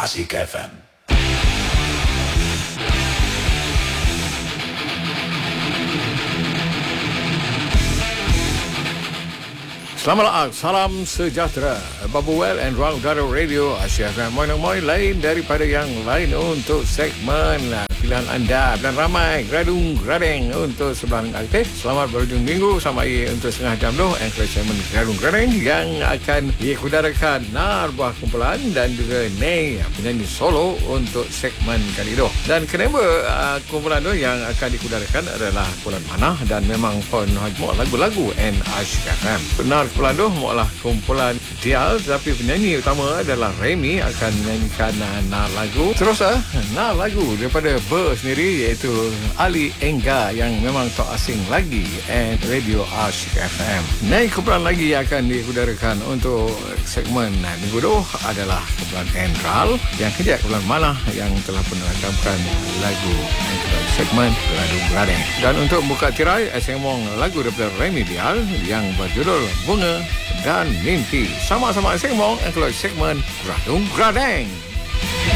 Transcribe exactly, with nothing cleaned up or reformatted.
Asik F M. Selamat salam sejahtera. Babu Well and Ruang Udara Radio Asik F M. Moin-moin lain daripada yang lain untuk segmen pilihan anda dan ramai Gradung Gradeng untuk sebelah aktif. Selamat berhujung minggu sampai untuk setengah jam dulu and segmen Gradung Gradeng yang akan diudarakan Nar Buah Kumpulan dan juga Nei penyanyi solo untuk segmen kali itu. Dan kenapa uh, kumpulan itu yang akan diudarakan adalah kumpulan Manah dan memang pun muak lagu-lagu and Asik F M. Benar kumpulan itu muaklah kumpulan Dial, tetapi penyanyi utama adalah Remy akan menyanyikan uh, Nar lagu. Terus uh, Nar lagu daripada Ber sendiri iaitu Ali Engga yang memang tak asing lagi and Radio Asik F M. Naik kumpulan lagi yang akan diudarakan untuk segmen minggu itu adalah kumpulan Endral yang kejap kumpulan Manah yang telah menerangkan lagu segmen Gradung Gradeng. Dan untuk buka tirai sembang lagu daripada Remy Dial yang berjudul Bunga dan Mimpi. Sama-sama sembang kalau segmen Gradung Gradeng.